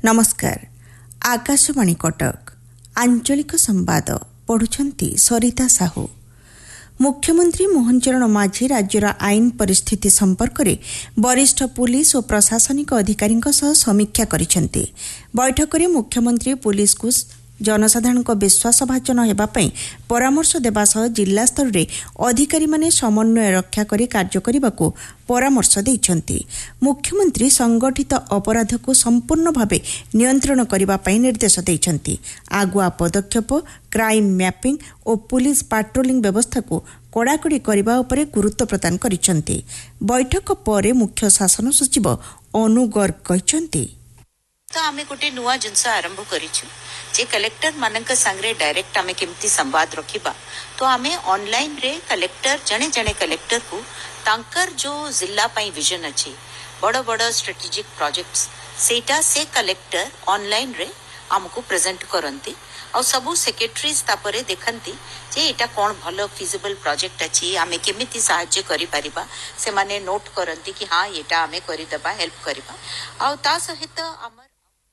नमस्कार। आकाशवाणी कटक आंचलिक संवाद पढ़ुछंती सरिता साहू। मुख्यमंत्री मोहन चरण माझी राज्यर आईन परिस्थिति संपर्क में वरिष्ठ पुलिस और प्रशासनिक अधिकारी समीक्षा करिसेंती। बैठक में मुख्यमंत्री पुलिस को जनसाधारण विश्वासभाजन होगापी परामर्श देवा सह जिला स्तर में अधिकारी माने समन्वय रक्षा करी कार्य करने को परामर्श देइछंती। मुख्यमंत्री संगठित अपराध को संपूर्ण भाव नियंत्रण करने निर्देश देइछंती। आगुआ पदक्षेप क्राइम मैपिंग और पुलिस पाट्रोलिंग व्यवस्था को कड़ाकड़ी करने उपर गुरुत्व प्रदान करिसेंती। बैठक पर मुख्य शासन सचिव अनु गर्ग कहते तो आमे गोटे नुआ जिनस आरंभ करिछु जे कलेक्टर मानक संगरे डायरेक्ट आमे केमती संवाद रखिबा। तो आमे ऑनलाइन रे कलेक्टर जने जने कलेक्टर को तांकर जो जिला पई विजन अछि बड़ बड़ स्ट्रेटेजिक प्रोजेक्ट्स सेटा से कलेक्टर ऑनलाइन रे हमको प्रेजेंट करंती और सबु सेक्रेटरीज तापरे देखंती जे एटा कोन भलो फिजिबल प्रोजेक्ट अछि आमे केमिति सहाय्य करि परिबा। से माने नोट करंती कि हां एटा आमे करि दबा हेल्प करिबा। और ता सहित हमर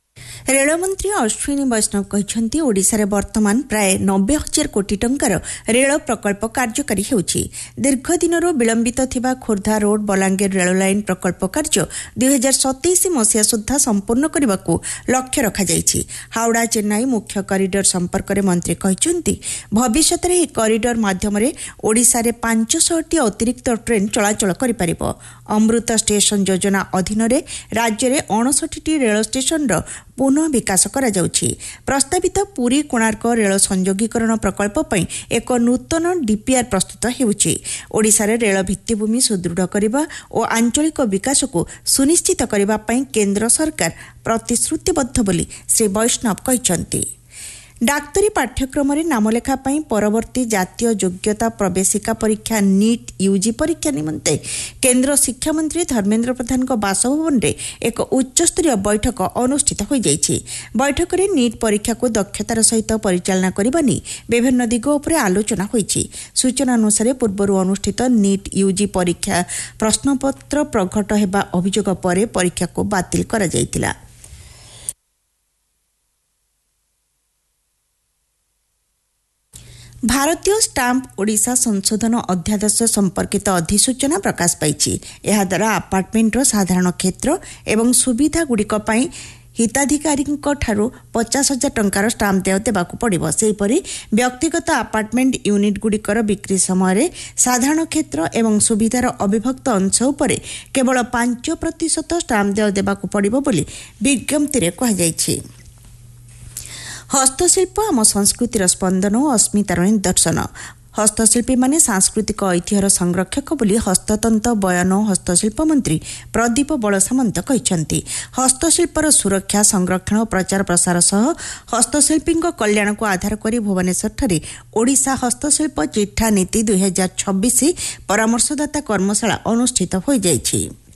रेलमंत्री अश्विनी वैष्णव कहते ओडिशा वर्तमान प्राय 90,000 कोटी टंकार रेल प्रकल्प कार्यकारी होउछि। दीर्घ दिनर विलंबित थिबा Khordha road Balangir rail line प्रकल्प कार्य 2027 मसीहा सुद्धा संपूर्ण करने को लक्ष्य रखा जाइछि। हावड़ा चेन्नई मुख्य कॉरिडोर संपर्क में मंत्री कहते भविष्य में एक कॉरिडोर माध्यम ओडिशा रे 500 अतिरिक्त ट्रेन चलाचल करिपारिबो। अमृत स्टेशन योजना अधीन राज्य में 59 रेल स्टेशन पुनः विकास करा जाउछि। प्रस्तावित पुरी कोणार्क रेल संयोगीकरण प्रकल्प पई एक नूतन डीपीआर प्रस्तुत हेउछि। ओडिशा रे रेल भित्तिभूमि सुदृढ़ करबा और आंचलिक विकास को सुनिश्चित करबा पई केंद्र सरकार प्रतिश्रुतिबद्ध बोली श्री वैष्णव कहचंती। डाक्तरी पाठ्यक्रम रे नामलेखा पई परवर्ती जातीय योग्यता प्रवेशिका परीक्षा नीट यूजी परीक्षा निमंते केंद्र शिक्षा मंत्री धर्मेंद्र प्रधान बासभवन रे एक उच्चस्तरीय बैठक अनुष्ठित हो जाइछि। बैठक रे नीट परीक्षा को दक्षतार सहित परिचालना करबा नै विभिन्न दिग उपरे आलोचना होइछि। सूचना अनुसार पूर्व अनुष्ठित नीट यूजी परीक्षा प्रश्नपत्र प्रघट हेबा अभियोग पर परीक्षा को बातिल करा जाइतिला। भारतीय स्टाम्प ओडिशा संशोधन अध्यादेश संपर्कित अधिसूचना प्रकाश पाइछि। एहा द्वारा अपार्टमेंटर साधारण क्षेत्र एवं सुविधा गुड़िक पई हिताधिकारी ठारू 50,000 टंकार स्टाम्प देय देबाकू पड़िबो। सेहिपरि व्यक्तिगत अपार्टमेंट यूनिट गुड़िकर बिक्री समय साधारण क्षेत्र एवं सुविधार अविभक्त अंश उपरे केवल 5% स्टाम्प देय देबाकू पड़िबो बोली विज्ञप्ति कहा जाइछि। हस्तशिल्प आम संस्कृतिर स्पंदन और अस्मितार निदर्शन। हस्तशिल्पी माने सांस्कृतिक ऐतिह्यर संरक्षक बोली हस्ततंत बयान और हस्तशिल्प मंत्री प्रदीप बलसामंत कहते हस्तशिल्पर सुरक्षा संरक्षण और प्रचार प्रसार सह हस्तशिल्पी कल्याण को आधार कर भुवनेश्वर ओडिशा हस्तशिल्प चिठा नीति 2026 परामर्शदाता कर्मशाला अनुष्ठित हो जाइछि।